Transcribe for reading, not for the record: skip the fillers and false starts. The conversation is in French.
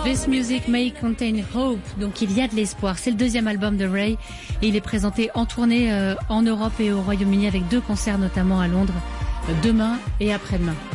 This Music May Contain Hope, donc il y a de l'espoir. C'est le deuxième album de Ray et il est présenté en tournée en Europe et au Royaume-Uni avec 2 concerts notamment à Londres demain et après-demain.